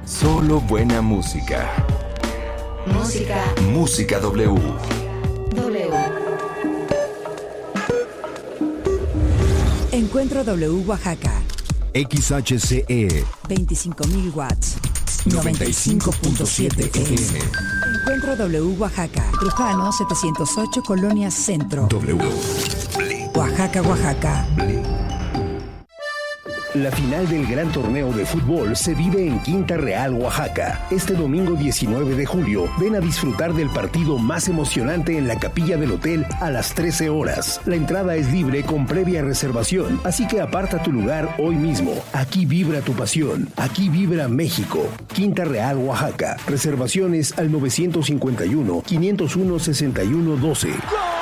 Solo buena música. Música W. Encuentro W Oaxaca. XHCE 25.000 watts. 95.7 FM. Encuentro W Oaxaca. Trujano 708 Colonia Centro. W. Oaxaca, Oaxaca. La final del gran torneo de fútbol se vive en Quinta Real, Oaxaca. Este domingo 19 de julio, ven a disfrutar del partido más emocionante en la capilla del hotel a las 13 horas. La entrada es libre con previa reservación, así que aparta tu lugar hoy mismo. Aquí vibra tu pasión, aquí vibra México. Quinta Real, Oaxaca. Reservaciones al 951-501-6112.